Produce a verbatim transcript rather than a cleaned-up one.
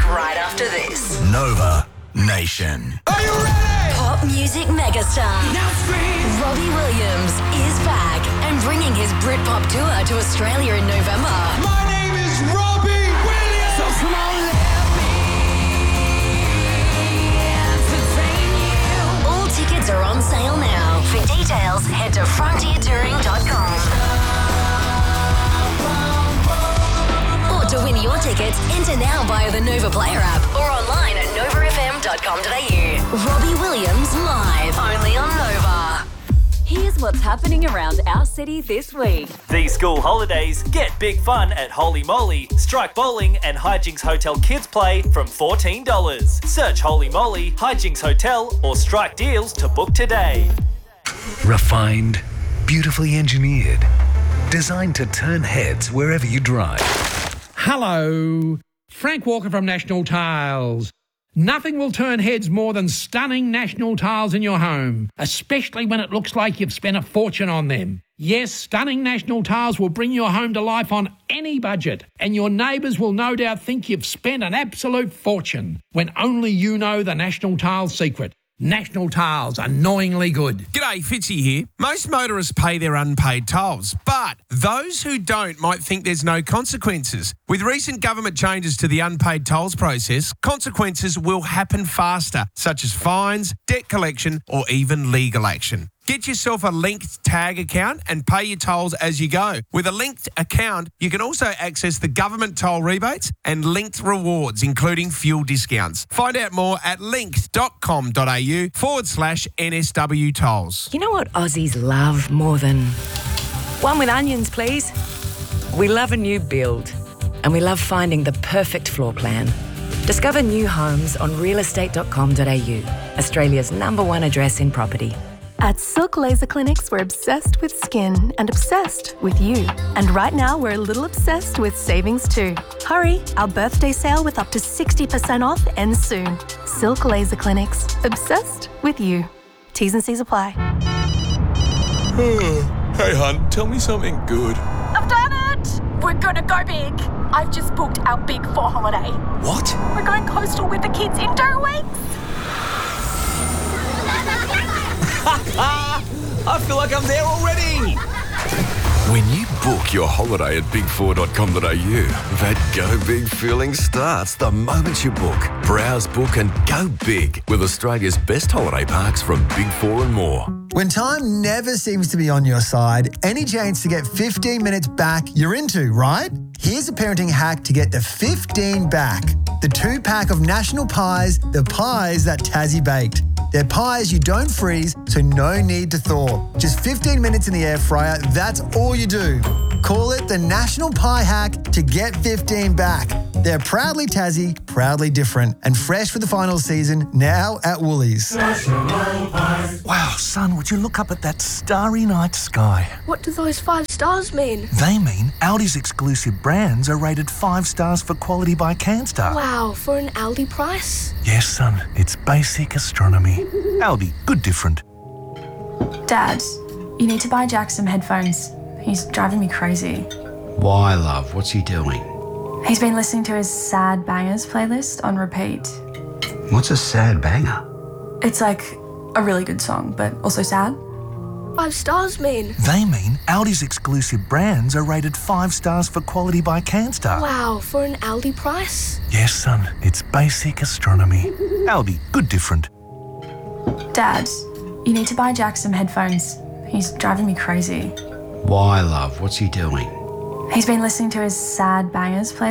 right after this. Nova Nation. Are you ready? Pop music megastar Now scream! Robbie Williams is back and bringing his Britpop tour to Australia in November. My name is Robbie Williams! So come on, let me entertain you. All tickets are on sale now. For details, head to frontier touring dot com. Or to win your tickets, enter now via the Nova Player app or online at nova f m dot com dot a u. Robbie Williams live, only on Nova. Here's what's happening around our city this week. These school holidays, get big fun at Holy Moly, Strike Bowling and Hijinks Hotel Kids Play from fourteen dollars. Search Holy Moly, Hijinks Hotel or Strike Deals to book today. Refined, beautifully engineered, designed to turn heads wherever you drive. Hello, Frank Walker from National Tiles. Nothing will turn heads more than stunning National Tiles in your home, especially when it looks like you've spent a fortune on them. Yes, stunning National Tiles will bring your home to life on any budget, and your neighbours will no doubt think you've spent an absolute fortune when only you know the National Tiles secret. National Tiles, annoyingly good. G'day, Fitzy here. Most motorists pay their unpaid tolls, but those who don't might think there's no consequences. With recent government changes to the unpaid tolls process, consequences will happen faster, such as fines, debt collection, or even legal action. Get yourself a linked tag account and pay your tolls as you go. With a linked account, you can also access the government toll rebates and linked rewards, including fuel discounts. Find out more at linked.com.au forward slash NSW tolls. You know what Aussies love more than... One with onions, please. We love a new build, and we love finding the perfect floor plan. Discover new homes on real estate dot com dot a u, Australia's number one address in property. At Silk Laser Clinics, we're obsessed with skin and obsessed with you. And right now, we're a little obsessed with savings too. Hurry, our birthday sale with up to sixty percent off ends soon. Silk Laser Clinics, obsessed with you. T's and C's apply. Hey, hun, tell me something good. I've done it! We're gonna go big. I've just booked our Big Four holiday. What? We're going coastal with the kids in two weeks. I feel like I'm there already. When you book your holiday at big four dot com dot a u, that go big feeling starts the moment you book. Browse, book and go big with Australia's best holiday parks from Big Four and more. When time never seems to be on your side, any chance to get fifteen minutes back you're into, right? Here's a parenting hack to get the fifteen back. The two-pack of National Pies, the pies that Tassie baked. They're pies you don't freeze, so no need to thaw. Just fifteen minutes in the air fryer, that's all you do. Call it the National Pie Hack to get fifteen back. They're proudly Tassie, proudly different, and fresh for the final season, now at Woolies. Wow, son, would you look up at that starry night sky? What do those five stars mean? They mean Aldi's exclusive brands are rated five stars for quality by Canstar. Wow, for an Aldi price? Yes, son, it's basic astronomy. Aldi, good different. Dad, you need to buy Jack some headphones. He's driving me crazy. Why, love? What's he doing? He's been listening to his Sad Bangers playlist on repeat. What's a sad banger? It's like a really good song, but also sad. Five stars mean? They mean Aldi's exclusive brands are rated five stars for quality by Canstar. Wow, for an Aldi price? Yes, son, it's basic astronomy. Aldi, good different. Dad, you need to buy Jack some headphones. He's driving me crazy. Why, love? What's he doing? He's been listening to his Sad Bangers playlist.